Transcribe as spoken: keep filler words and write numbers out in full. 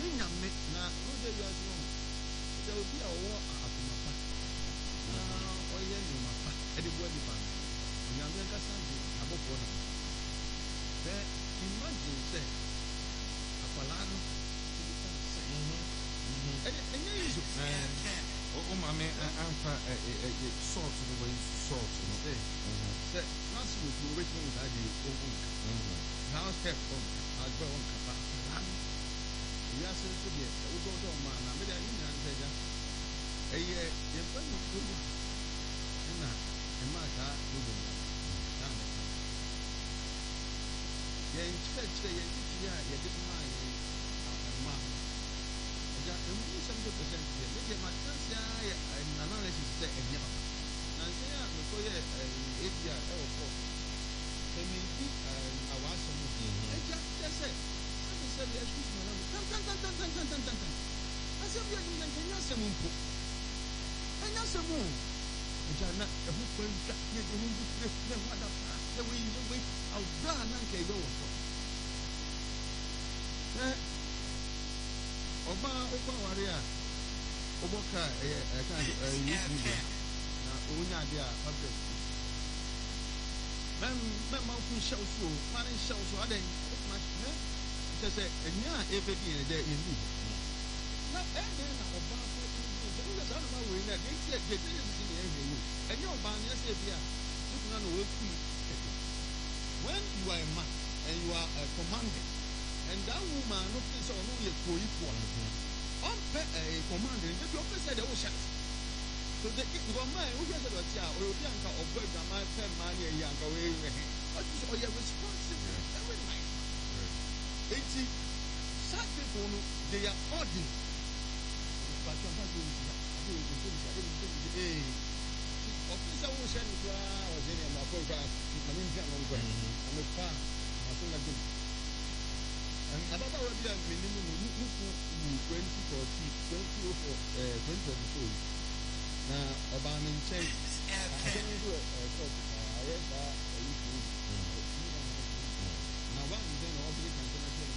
nyame na no de you as no sɛ obi a ɔwɔ akoma pa na ɔyɛ nneɛma pa ɛde boa nipa no nyame nkasa de abɔfoɔ no sɛ imagine sɛ akwalaa no ɛnyɛ yi so o maame amfa salt no wɔ salt no sɛ sɛ nase wɔ tuo wɛtumi mu saa de ɔnka house help ɔnka agbɛ ɔnka pa akwalaa no wiase nso deɛ wodɔdɔ ɔma na mede ne nyina sɛ gya ɛyɛ yɛmfa no kurom ɛna ɛma saa logo no saa mɛka yɛnkyerɛkyerɛ yɛnteteɛ a yɛde maa yɛ ama ho ɛgya ɛmu seventy percent deɛ medeɛ matenase a yɛ analysis sɛ ɛnyɛ papa nansɛ a mekɔyɛ ebi a ɛwɔ fɔ sɛ medi awaasɛm no ɛgya kyɛ sɛ sɛbi excuse me tan tan tan tan tan tan tan tan tan asɛm bi anim yɛn kanya asɛm mpo ɛnya asɛm o ɛgya na ɛho kwan twa ne ɛho bu ne ne ho ada pa sɛ wɔyi ne wɔyi awura a nanka ɛyɛ wɔ so sɛ ɔbaa ɔkɔ aware a ɔbɔ kaa ɛyɛ ɛka ɛyɛ yi na ɔnya ade a ɔbrɛ mɛm mɛma ɔko nhyɛ wo so o ma ne nhyɛ wo so adɛn ɔkoma hyɛ sɛ sɛ ɛnya a ɛbɛdi yɛn dɛ yɛndu na ɛdɛn na ɔbaa fo sɛ wosɛ saa noma wei no a deɛ nti deɛ deɛ sisi ne ɛhwɛ wo ɛnyɛ ɔbaa no ɛsɛ bi a wokuna na wɔkui ɛdɛ when you are a man and you are a commander and that woman no feel sɛ ɔno yɛ koyifoɔ ɔmpɛ ɛyɛ commander nti ɔpɛ sɛ deɛ wohyɛ so the nkɔmma a wohwɛ sɛ dɔte a ɔyɛ obi anka ɔbɔ adwama pɛ mmaa ne ɛyi anka wɔyɛ hɛ ɔte sɛ ɔyɛ responsible every night eti saa people no they are ordinary bàtú abájọ òwúrọ̀ àti òwúrọ̀ àti òwúrọ̀ ee ọ̀fíìsì àwọn oṣù ẹni kura ọ̀sẹ̀ ni ẹ̀ma fọ́ ìfà màmí nfi àwọn ọgbà àmì fa àmàtó nàgbé mu ababaawa bi a mìíní mu ní nufu wù twenty forty twenty oh four ẹ̀ twenty twenty four yìí na ọba mi nkyɛn asɛm nso ẹ̀ kọ́ọ̀tù ayɛ saa ẹ̀yí fún mi na wà ní sẹ́yìn na wọ́n fi kàn